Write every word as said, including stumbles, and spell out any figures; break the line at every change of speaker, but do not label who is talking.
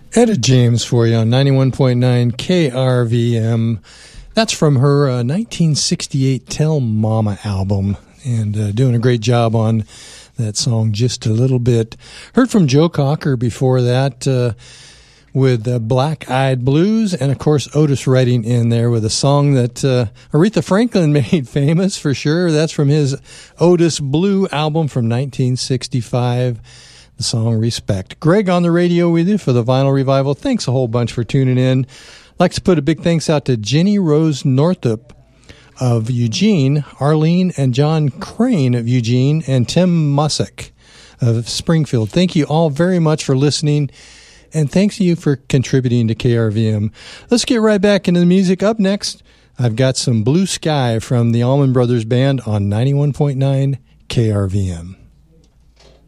Etta James for you on ninety-one point nine K R V M. That's from her uh, nineteen sixty-eight Tell Mama album, and uh, doing a great job on that song just a little bit. Heard from Joe Cocker before that uh, with uh, Black Eyed Blues, and of course Otis Redding in there with a song that uh, Aretha Franklin made famous for sure. That's from his Otis Blue album from nineteen sixty-five. The song Respect. Greg on the radio with you for the Vinyl Revival. Thanks a whole bunch for tuning in. Like to put a big thanks out to Jenny Rose Northup of Eugene, Arlene and John Crane of Eugene, and Tim Mussick of Springfield. Thank you all very much for listening, and thanks to you for contributing to K R V M. Let's get right back into the music. Up next, I've got some Blue Sky from the Allman Brothers Band on ninety-one point nine K R V M.